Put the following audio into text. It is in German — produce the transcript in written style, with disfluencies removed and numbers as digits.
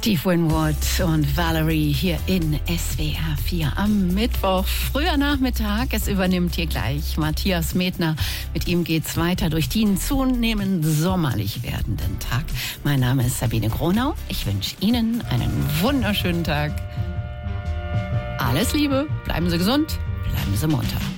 Steve Winwood und Valerie hier in SWR 4 am Mittwoch, früher Nachmittag. Es übernimmt hier gleich Matthias Medner. Mit ihm geht's weiter durch den zunehmend sommerlich werdenden Tag. Mein Name ist Sabine Gronau. Ich wünsche Ihnen einen wunderschönen Tag. Alles Liebe, bleiben Sie gesund, bleiben Sie munter.